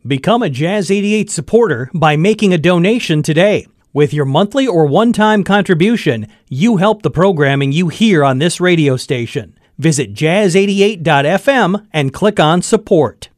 Become a Jazz 88 supporter by making a donation today. With your monthly or one-time contribution, you help the programming you hear on this radio station. Visit jazz88.fm and click on support.